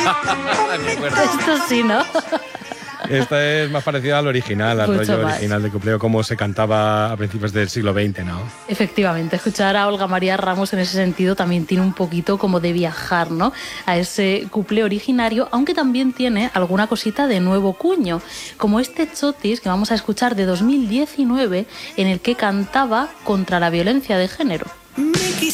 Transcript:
Me acuerdo. Esto sí, ¿no? Esta es más parecida al original, al Mucho rollo más. original de Cupleo, como se cantaba a principios del siglo XX, ¿no? Efectivamente, escuchar a Olga María Ramos en ese sentido también tiene un poquito como de viajar, ¿no?, a ese cuplé originario, aunque también tiene alguna cosita de nuevo cuño, como este Chotis que vamos a escuchar de 2019, en el que cantaba contra la violencia de género.